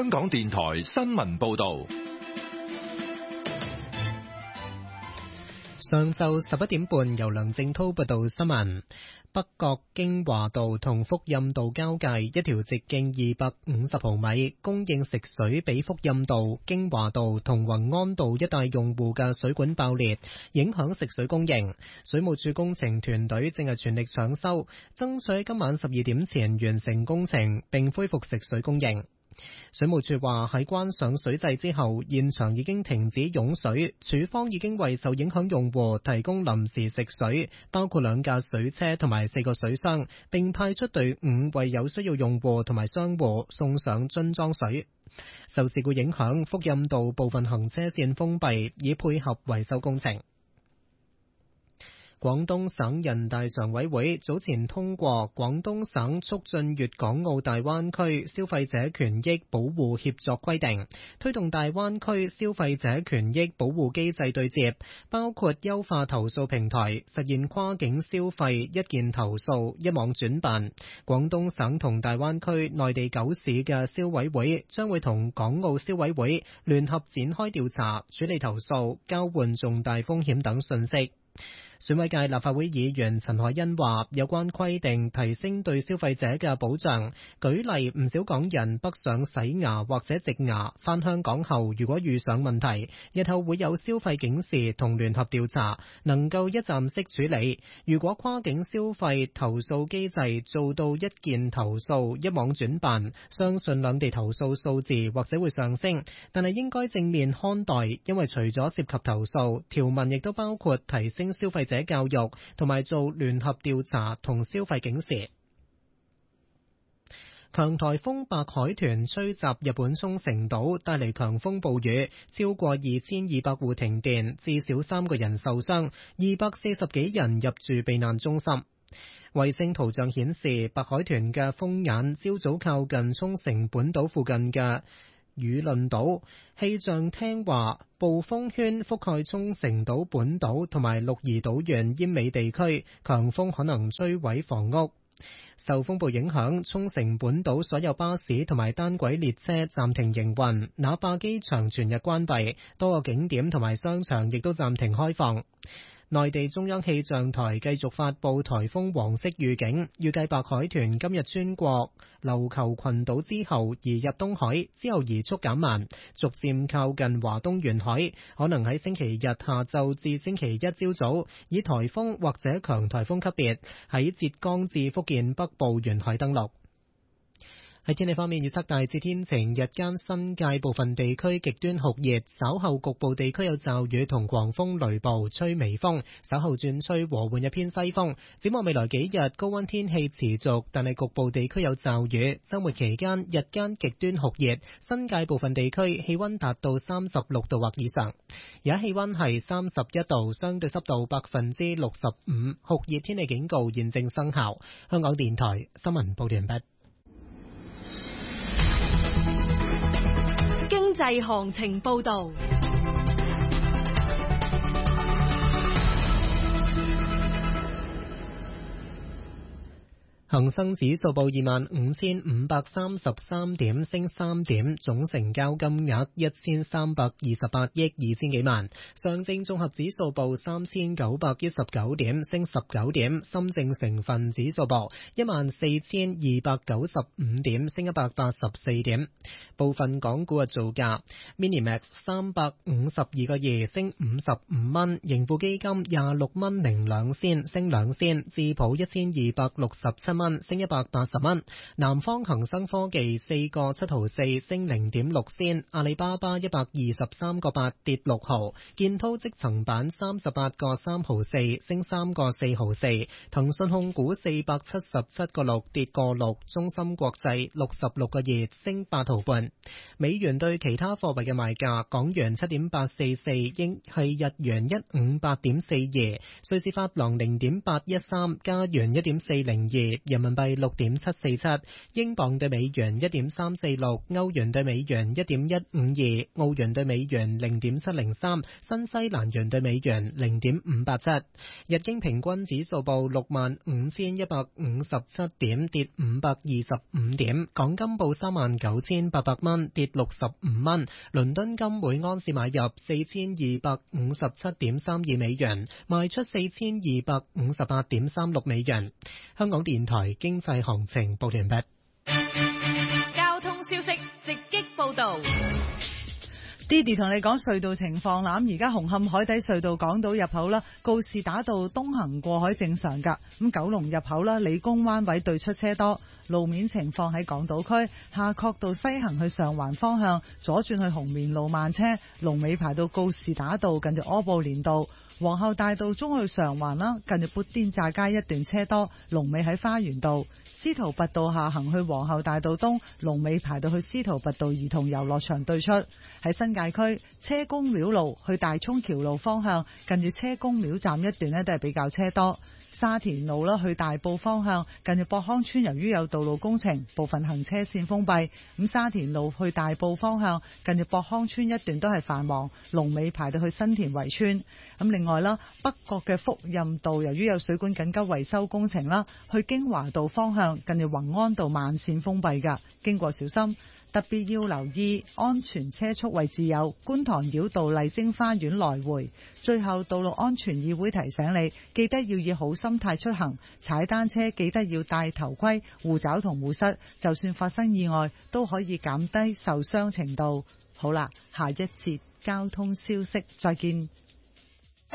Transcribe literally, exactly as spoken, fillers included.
香港電台新聞報道。 上晝十一點半，由梁正濤報道新聞。北角京華道同福蔭道交界一條直徑二百五十毫米，供應食水俾福蔭道、京華道同宏安道一帶用戶嘅水管爆裂，影響食水供應。水務署工程團隊正係全力搶修，爭取今晚十二點前完成工程，並恢復食水供應。水務署話喺關上水掣之後，現場已經停止湧水，署方已經為受影響用戶提供臨時食水，包括兩架水車同埋四個水箱，並派出隊伍為有需要用戶同埋商戶送上樽裝水。受事故影響，福蔭道部分行車線封閉，以配合維修工程。廣東省人大常委會早前通過《廣東省促進粵港澳大灣區消費者權益保護協作規定》，推動大灣區消費者權益保護機制對接，包括優化投訴平台，實現跨境消費一件投訴一網轉辦。廣東省同大灣區內地九市嘅消委會將會同港澳消委會聯合展開調查、處理投訴、交換重大風險等信息。選委界立法會議員陳凱欣話，有關規定提升對消費者嘅保障，舉例唔少港人北上洗牙或者植牙，返香港後如果遇上問題，日後會有消費警示同聯合調查，能夠一站式處理。如果跨境消費投訴機制做到一件投訴一網轉辦，相信兩地投訴數字或者會上升，但係應該正面看待，因為除咗涉及投訴，條文亦都包括提升消費者教育同埋做聯合調查同消費警示。強颱風白海豚吹襲日本沖繩島，帶嚟強風暴雨，超過二千二百戶停電，至少三個人受傷，二百四十幾人入住避難中心。衛星圖像顯示，白海豚嘅風眼朝早靠近沖繩本島附近嘅與論島。氣象廳話，暴風圈覆蓋沖繩島本島同埋鹿兒島縣奄美地區，強風可能摧毀房屋。受風暴影響，沖繩本島所有巴士同埋單軌列車暫停營運，那霸機場全日關閉，多個景點同埋商場亦都暫停開放。內地中央氣象台繼續發布颱風黃色預警，預計白海豚今日穿過琉球群島之後移入東海，之後移速減慢，逐漸靠近華東沿海，可能喺星期日下晝至星期一朝早以颱風或者強颱風級別喺浙江至福建北部沿海登陸。喺天氣方面，預測大致天晴，日間新界部分地區極端酷熱，稍後局部地區有驟雨同狂風雷暴，吹微風，稍後轉吹和緩一偏西風。展望未來幾日，高溫天氣持續，但係局部地區有驟雨。週末期間，日間極端酷熱，新界部分地區氣溫達到三十六度或以上。而家氣溫係三十一度，相對濕度百分之六十五，酷熱天氣警告現正生效。香港電台新聞報道完畢。 經濟行情報道。 恒生指數報二萬五千五百三十三點，升三點，總成交金額一千三百二十八億二千幾萬。上證綜合指數報三千九百一十九點，升十九點。深證成分指數報一萬四千二百九十五點，升一百八十四點。部分港股嘅造價 ，Minimax 三百五十二個二，升五十五蚊。盈富基金廿六蚊零兩仙，升兩仙。智普一千二百六十七蚊，升一百八十蚊。南方恒生科技四個七毫四，升零點六仙。阿里巴巴一百二十三個八，跌六毫。建滔積層板三十八個三毫四，升三個四毫四。騰訊控股四百七十七個六，跌個六。中芯國際六十六個二，升八毫半。美元對其他貨幣嘅賣價：港元七點八四四，英係日元一五八點四二，瑞士法郎零點八一三，加元一點四零二。 人民幣六點七四七，英鎊對美元一點三四六，歐元對美元一點一五二，澳元對美元零點七零三，新西蘭元對美元零點五八七。日經平均指數報六萬五千一百五十七點，跌五百二十五點。港金報三萬九千八百蚊，跌六十五蚊。倫敦金每安士買入四千二百五十七點三二美元，賣出四千二百五十八點三六美元。香港電台經濟行情報完畢。 交通消息直擊報道。 Didi 同你講隧道情況啦，咁而家紅磡海底隧道港島入口啦，告士打道東行過海正常噶，咁九龍入口啦，理工灣位對出車多，路面情況喺港島區夏慤道西行去上環方向，左轉去紅棉路慢車，龍尾排到告士打道近住柯布連道。皇后大道中去上環啦，近住砵甸乍街一段車多，龍尾喺花園道。司徒拔道下行去皇后大道東，龍尾排到去司徒拔道兒童遊樂場對出。喺新界區車公廟路去大涌橋路方向，近住車公廟站一段呢都係比較車多。沙田路啦去大埔方向，近住博康村由於有道路工程，部分行車線封閉。咁沙田路去大埔方向，近住博康村一段都係繁忙，龍尾排到去新田圍村。咁另外啦，北角嘅福蔭道由於有水管緊急維修工程啦，去京華道方向近住宏安道慢線封閉㗎，經過小心。特別要留意安全車速位置有觀塘繞道麗晶花園來回。最後，道路安全議會提醒你，記得要以好心態出行，踩單車記得要戴頭盔、護爪同護膝，就算發生意外都可以減低受傷程度。好啦，下一節交通消息再見。